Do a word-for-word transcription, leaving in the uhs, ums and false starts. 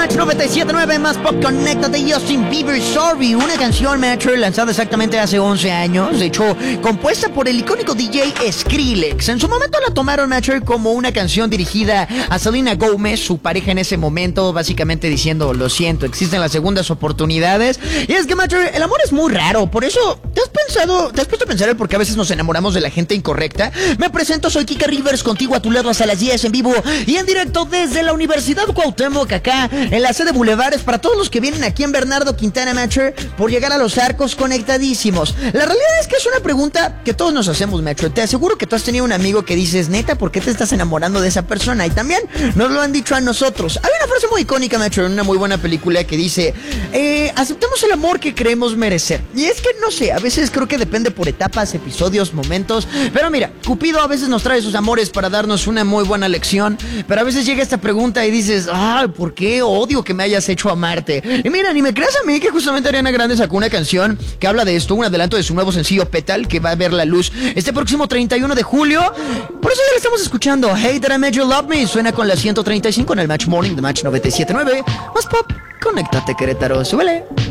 Match noventa y siete punto nueve, más pop, conéctate. Justin Bieber, Sorry, una canción, Metro, lanzada exactamente hace once años, de hecho, compuesta por el icónico D J Skrillex. En su momento la tomaron, Metro, como una canción dirigida a Selena Gomez, su pareja en ese momento, básicamente diciendo, lo siento, existen las segundas oportunidades. Y es que, Metro, el amor es muy raro, por eso, ¿te has pensado, te has puesto a pensar el por qué a veces nos enamoramos de la gente incorrecta? Me presento, soy Kika Rivers, contigo a tu lado hasta las diez, en vivo y en directo desde la Universidad Cuauhtémoc, acá en la sede Bulevares, para todos los que vienen aquí en Bernardo Quintana, Metro, por llegar a Los Arcos, conectadísimos. La realidad es que es una pregunta que todos nos hacemos, Metro. Te aseguro que tú has tenido un amigo que dices, neta, ¿por qué te estás enamorando de esa persona? Y también nos lo han dicho a nosotros. Hay una frase muy icónica, Metro, en una muy buena película que dice, eh, aceptamos el amor que creemos merecer. Y es que, no sé, a veces creo que depende por etapas, episodios, momentos. Pero mira, Cupido a veces nos trae sus amores para darnos una muy buena lección, pero a veces llega esta pregunta y dices, ah, ¿por qué odio que me hayas hecho amarte? Y mira, ni me creas a mí que justamente Ariana Grande sacó una canción que habla de esto, un adelanto de su nuevo sencillo Petal, que va a ver la luz este próximo treinta y uno de julio. Por eso ya lo estamos escuchando. Hey, That I Made You Love Me suena con la ciento treinta y cinco en el Match Morning de Match noventa y siete punto nueve. Más pop, conéctate, Querétaro, súbele.